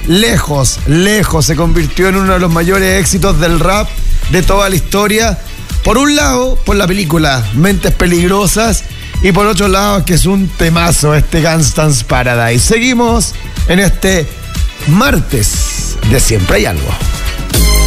lejos se convirtió en uno de los mayores éxitos del rap de toda la historia. Por un lado, por la película Mentes Peligrosas, y por otro lado, que es un temazo este Gangsta's Paradise. Seguimos en este martes de Siempre Hay Algo.